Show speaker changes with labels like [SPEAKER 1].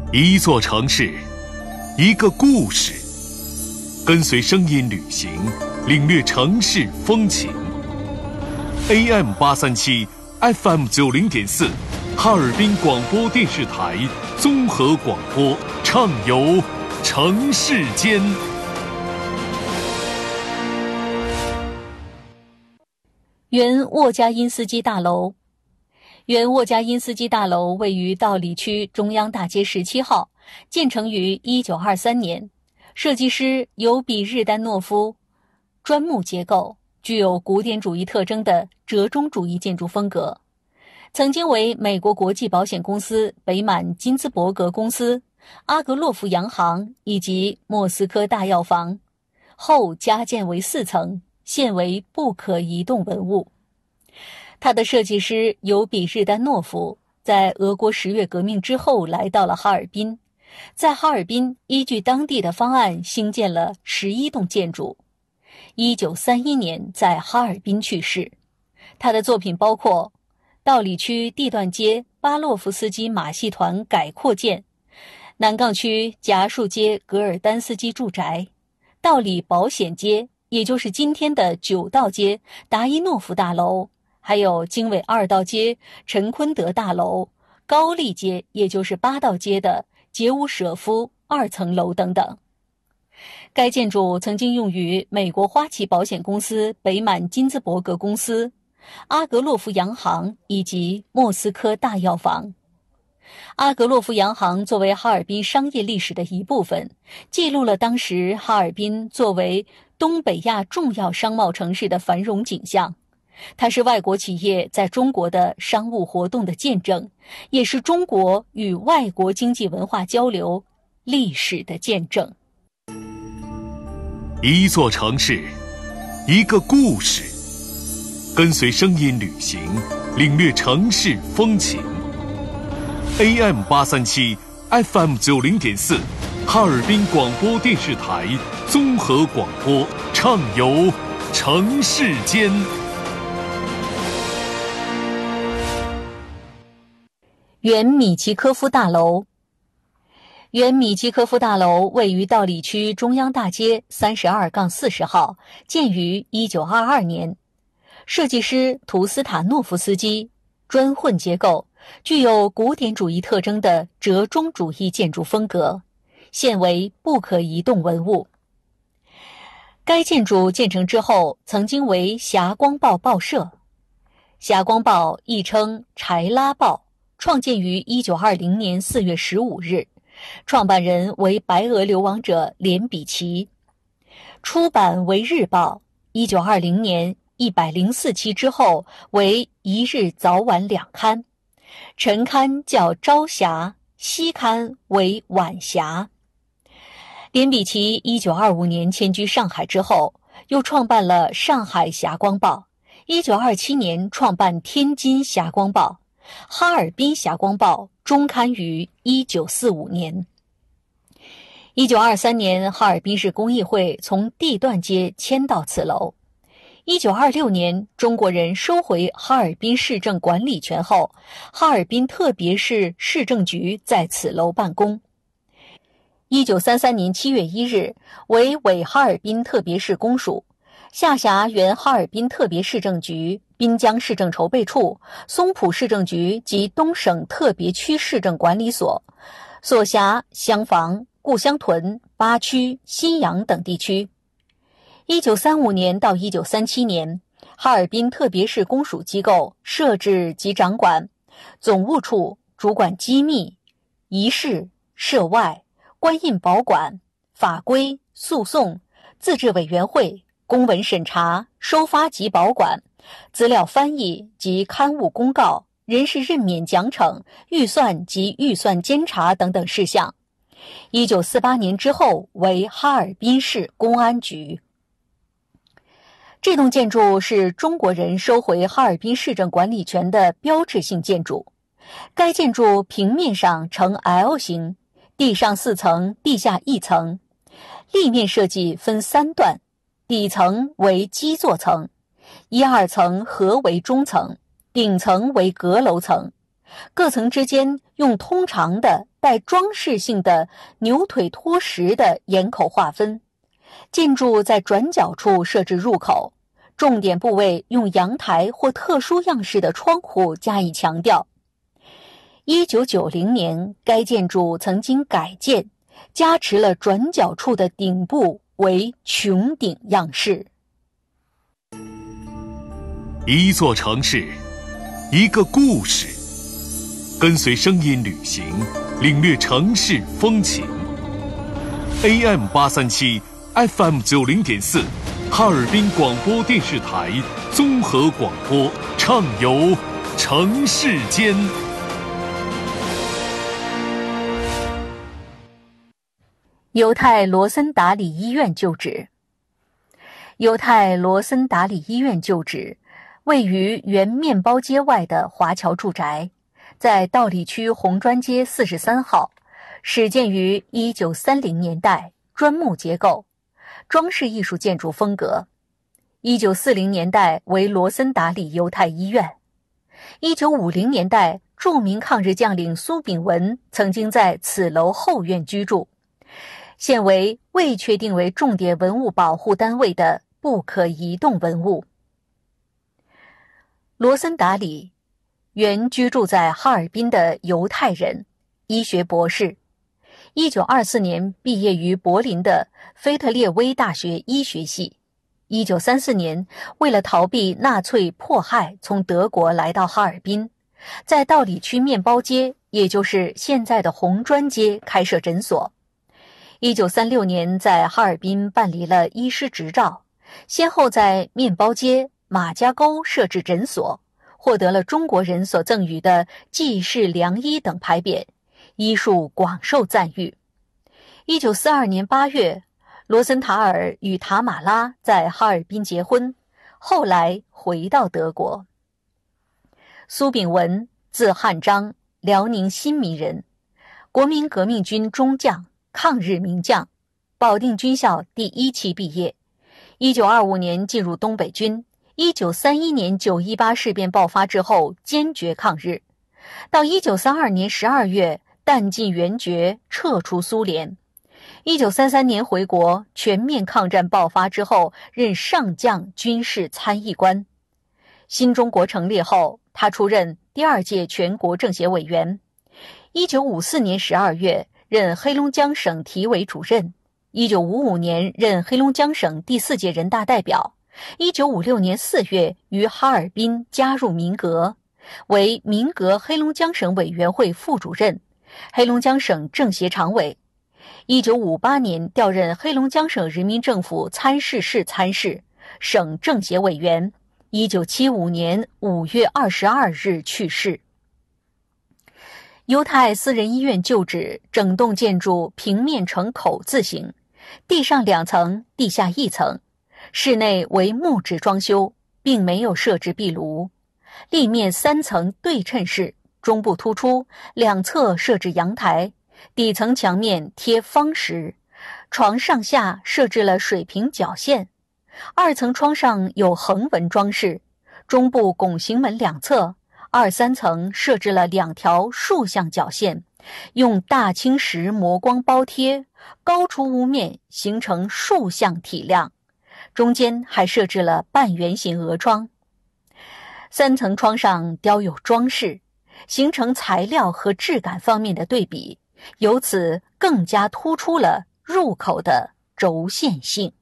[SPEAKER 1] 一座城市，一个故事，跟随声音旅行，领略城市风情。AM837，FM90.4，哈尔滨广播电视台综合广播，畅游城市间。
[SPEAKER 2] 原沃加因斯基大楼。原沃加因斯基大楼位于道里区中央大街17号，建成于1923年，设计师由比日丹诺夫，砖木结构，具有古典主义特征的折中主义建筑风格。曾经为美国国际保险公司北满金兹伯格公司、阿格洛夫洋行以及莫斯科大药房，后加建为4层，现为不可移动文物。它的设计师尤比日丹诺夫在俄国10月革命之后来到了哈尔滨，在哈尔滨依据当地的方案兴建了11栋建筑。1931年在哈尔滨去世。他的作品包括道里区地段街巴洛夫斯基马戏团改扩建、南岗区夹树街格尔丹斯基住宅、道里保险街，也就是今天的9道街达伊诺夫大楼，还有经纬2道街陈坤德大楼、高丽街，也就是8道街的杰乌舍夫2层楼等等。该建筑曾经用于美国花旗保险公司北满金兹伯格公司、阿格洛夫洋行以及莫斯科大药房。阿格洛夫洋行作为哈尔滨商业历史的一部分，记录了当时哈尔滨作为东北亚重要商贸城市的繁荣景象。它是外国企业在中国的商务活动的见证，也是中国与外国经济文化交流历史的见证。
[SPEAKER 1] 一座城市，一个故事，跟随声音旅行，领略城市风情。AM837，FM90.4，哈尔滨广播电视台综合广播，畅游城市间。
[SPEAKER 2] 原米奇科夫大楼。原米奇科夫大楼位于道里区中央大街32-40号，建于1922年，设计师图斯塔诺夫斯基，砖混结构，具有古典主义特征的折中主义建筑风格，现为不可移动文物。该建筑建成之后，曾经为霞光报报社。霞光报亦称柴拉报，创建于1920年4月15日，创办人为白俄流亡者连比奇。出版为日报，1920年104期之后为一日早晚2刊，晨刊叫朝霞，夕刊为晚霞。连比奇1925年迁居上海之后，又创办了上海霞光报，1927年创办天津霞光报，哈尔滨霞光报终刊于1945年。1923年，哈尔滨市公益会从地段街迁到此楼。1926年，中国人收回哈尔滨市政管理权后，哈尔滨特别市市政局在此楼办公。1933年7月1日，为伪哈尔滨特别市公署，下辖原哈尔滨特别市政局、滨江市政筹备处、松浦市政局及东省特别区市政管理所，所辖襄房、故乡屯、八区、新阳等地区。1935年到1937年，哈尔滨特别市公署机构设置及掌管总务处，主管机密、仪式、涉外、官印保管、法规、诉讼、自治委员会、公文审查、收发及保管、资料翻译及刊物公告、人事任免奖惩、预算及预算监察等等事项。1948年之后为哈尔滨市公安局。这栋建筑是中国人收回哈尔滨市政管理权的标志性建筑。该建筑平面上呈 L 型，地上4层，地下1层，立面设计分3段，底层为基座层，1、2层合为中层，顶层为阁楼层， 各层之间用通常的带装饰性的牛腿托石的檐口划分，建筑在转角处设置入口，重点部位用阳台或特殊样式的窗户加以强调。1990年，该建筑曾经改建，加持了转角处的顶部为穹顶样式。
[SPEAKER 1] 一座城市，一个故事，跟随声音旅行，领略城市风情。AM837 FM 90.4，哈尔滨广播电视台综合广播，畅游城市间。
[SPEAKER 2] 犹太罗森达里医院旧址。犹太罗森达里医院旧址位于原面包街外的华侨住宅，在道里区红砖街43号，始建于1930年代，砖木结构，装饰艺术建筑风格。1940年代为罗森达里犹太医院。1950年代，著名抗日将领苏炳文曾经在此楼后院居住，现为未确定为重点文物保护单位的不可移动文物。罗森达里，原居住在哈尔滨的犹太人，医学博士。1924年毕业于柏林的菲特列威大学医学系。1934年，为了逃避纳粹迫害，从德国来到哈尔滨，在道里区面包街，也就是现在的红砖街开设诊所。1936年在哈尔滨办理了医师执照，先后在面包街、马家沟设置诊所，获得了中国人所赠予的济世良医等牌匾，医术广受赞誉。1942年8月，罗森塔尔与塔马拉在哈尔滨结婚，后来回到德国。苏炳文，字汉章，辽宁新民人，国民革命军中将，抗日名将，保定军校第1期毕业。1925年进入东北军，1931年918事变爆发之后坚决抗日，到1932年12月弹尽援绝，撤出苏联。1933年回国，全面抗战爆发之后任上将军事参议官。新中国成立后，他出任第2届全国政协委员。1954年12月任黑龙江省体委主任。1955年任黑龙江省第4届人大代表。1956年4月于哈尔滨加入民革，为民革黑龙江省委员会副主任，黑龙江省政协常委。1958年调任黑龙江省人民政府参事室参事，省政协委员。1975年5月22日去世。犹太私人医院旧址整栋建筑平面呈口字形，地上2层，地下1层，室内为木质装修，并没有设置壁炉，立面3层对称式，中部突出，两侧设置阳台，底层墙面贴方石，床上下设置了水平角线，2层窗上有横纹装饰，中部拱形门两侧2、3层设置了2条竖向角线，用大青石磨光包贴，高出屋面，形成竖向体量，中间还设置了半圆形额窗。3层窗上雕有装饰，形成材料和质感方面的对比，由此更加突出了入口的轴线性。